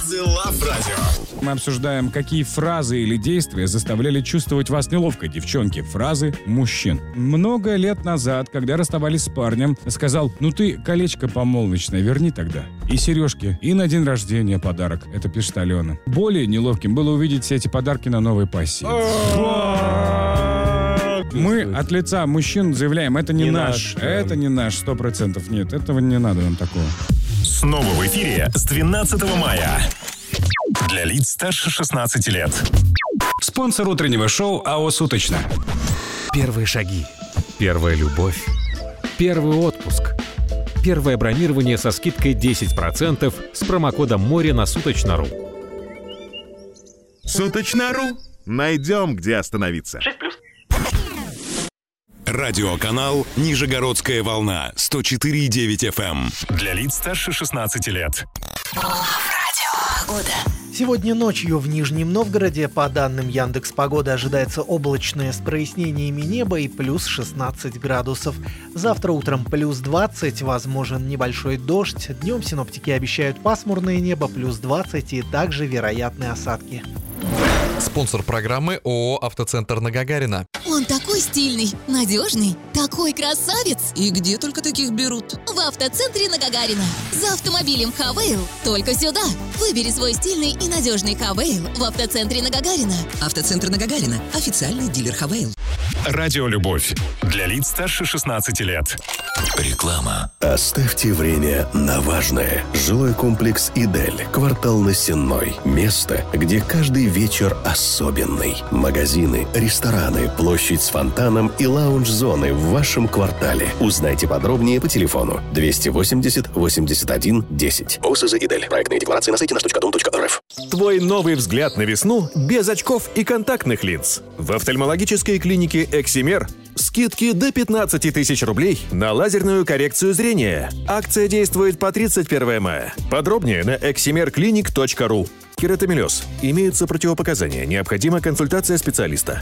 Звезды Love Radio. Мы обсуждаем, какие фразы или действия заставляли чувствовать вас неловко, девчонки. Фразы мужчин. Много лет назад, когда расставались с парнем, сказал: ну ты колечко помолвочное верни тогда. И сережки, и на день рождения подарок. Это пишет Алена. Более неловким было увидеть все эти подарки на новой пассии. Мы от лица мужчин заявляем: это не наш. Это не наш, 100%. Нет, этого не надо нам такого. Снова в эфире с 12 мая. Для лиц старше 16 лет. Спонсор утреннего шоу АО «Суточно». Первые шаги. Первая любовь. Первый отпуск. Первое бронирование со скидкой 10% с промокодом «Море» на Суточно.ру. Суточно.ру. Найдем, где остановиться. 6+. Радиоканал «Нижегородская волна» 104,9 FM. Для лиц старше 16 лет. Сегодня ночью в Нижнем Новгороде, по данным Яндекс.Погоды, ожидается облачное с прояснениями неба и плюс 16 градусов. Завтра утром плюс 20, возможен небольшой дождь. Днем синоптики обещают пасмурное небо, плюс 20 и также вероятны осадки. Спонсор программы ООО «Автоцентр на Гагарина». Он такой стильный, надежный, такой красавец. И где только таких берут? В автоцентре на Гагарина. За автомобилем Хавейл только сюда. Выбери свой стильный и надежный Хавейл в автоцентре на Гагарина. Автоцентр на Гагарина. Официальный дилер Хавейл. Радиолюбовь. Для лиц старше 16 лет. Реклама. Оставьте время на важное. Жилой комплекс «Идель». Квартал на Сенной. Место, где каждый вечер особенный. Магазины, рестораны, площадь с фонтаном и лаунж-зоны в вашем квартале. Узнайте подробнее по телефону 280 81 10. ОСЗ «Идель». Проектные декларации на сайте nаш.dom.rf. Твой новый взгляд на весну без очков и контактных линз. В офтальмологической клинике «Эксимер» скидки до 15 тысяч рублей на лазерную коррекцию зрения. Акция действует по 31 мая. Подробнее на eximerclinic.ru. Кератомелез. Имеются противопоказания. Необходима консультация специалиста.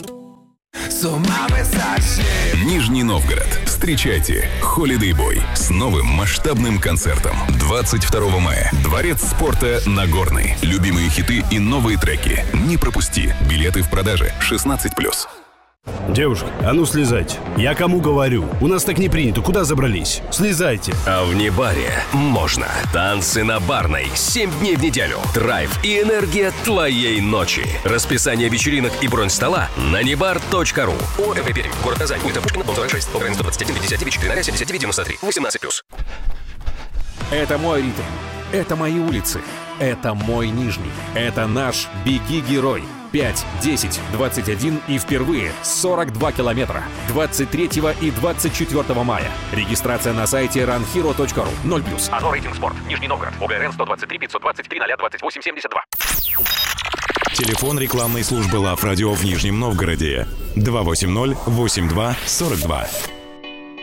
Нижний Новгород. Встречайте Holiday Boy с новым масштабным концертом. 22 мая. Дворец спорта Нагорный. Любимые хиты и новые треки. Не пропусти. Билеты в продаже. 16+. Девушка, а ну слезайте. Я кому говорю? У нас так не принято. Куда забрались? Слезайте. А в Небаре можно. Танцы на Барной. 7 дней в неделю. Драйв и энергия твоей ночи. Расписание вечеринок и бронь стола на nebar.ru. ОМВ Пермь. Город Казань. Улица Пушкина, дом 46. Украина 121 59 4 79 93 18+. Это мой ритм. Это мои улицы. Это мой Нижний. Это наш «Беги, герой». 5, 10, 21 и впервые 42 километра. 23 и 24 мая. Регистрация на сайте runhero.ru. 0+. АЗО рейтинг спорт. Нижний Новгород. ОГРН 123 523 028 72. Телефон рекламной службы Love Radio в Нижнем Новгороде. 280 82 42.